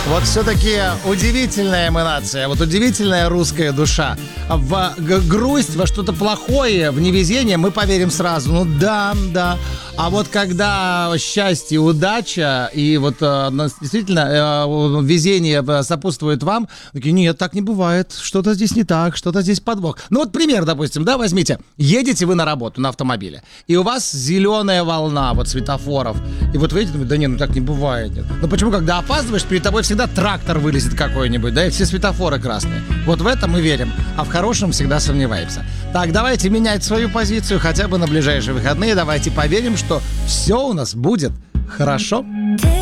Вот все-таки удивительная эманация, вот удивительная русская душа. В грусть, во что-то плохое, в невезение мы поверим сразу. Ну да. А вот когда счастье, удача и вот действительно везение сопутствует вам, такие, нет, так не бывает, что-то здесь не так, что-то здесь подвох. Ну вот пример, допустим, да, возьмите, едете вы на работу на автомобиле, и у вас зеленая волна вот светофоров, и вот вы видите, да нет, ну так не бывает. Нет. Ну почему, когда опаздываешь, перед тобой всегда трактор вылезет какой-нибудь, да, и все светофоры красные. Вот в это мы верим, а в хорошем всегда сомневаемся. Так, давайте менять свою позицию хотя бы на ближайшие выходные, давайте поверим, что все у нас будет хорошо.